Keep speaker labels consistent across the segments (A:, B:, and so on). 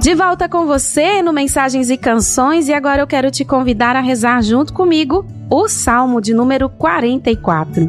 A: De volta com você no Mensagens e Canções, e agora eu quero te convidar a rezar junto comigo o Salmo de número 44.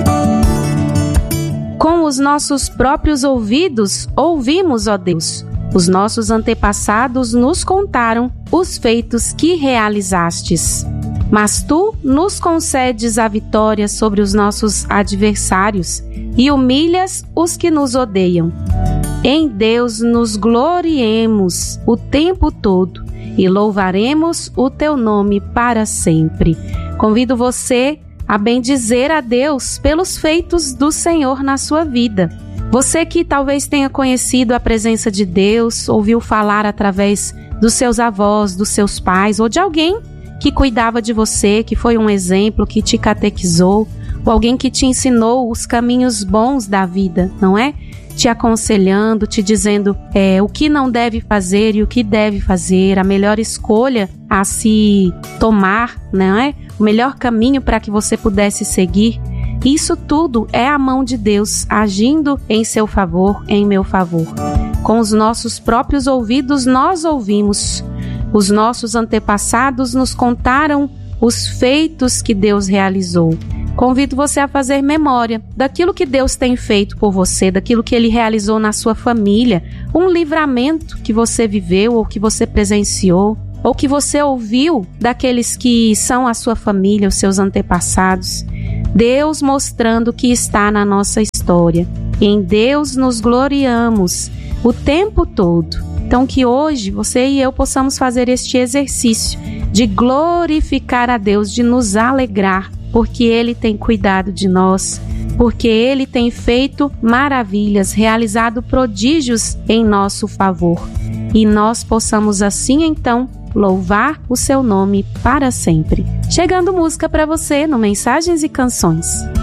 A: Com os nossos próprios ouvidos ouvimos, ó Deus, os nossos antepassados nos contaram os feitos que realizastes. Mas tu nos concedes a vitória sobre os nossos adversários e humilhas os que nos odeiam. Em Deus nos gloriemos o tempo todo e louvaremos o teu nome para sempre. Convido você a bendizer a Deus pelos feitos do Senhor na sua vida. Você que talvez tenha conhecido a presença de Deus, ouviu falar através dos seus avós, dos seus pais ou de alguém que cuidava de você, que foi um exemplo, que te catequizou, ou alguém que te ensinou os caminhos bons da vida, não é? Te aconselhando, te dizendo o que não deve fazer e o que deve fazer, a melhor escolha a se tomar, não é? O melhor caminho para que você pudesse seguir. Isso tudo é a mão de Deus agindo em seu favor, em meu favor. Com os nossos próprios ouvidos nós ouvimos. Os nossos antepassados nos contaram os feitos que Deus realizou. Convido você a fazer memória daquilo que Deus tem feito por você, daquilo que Ele realizou na sua família, um livramento que você viveu ou que você presenciou, ou que você ouviu daqueles que são a sua família, os seus antepassados. Deus mostrando que está na nossa história. Em Deus nos gloriamos o tempo todo. Então que hoje você e eu possamos fazer este exercício de glorificar a Deus, de nos alegrar, porque Ele tem cuidado de nós, porque Ele tem feito maravilhas, realizado prodígios em nosso favor. E nós possamos assim então louvar o seu nome para sempre. Chegando música para você no Mensagens e Canções.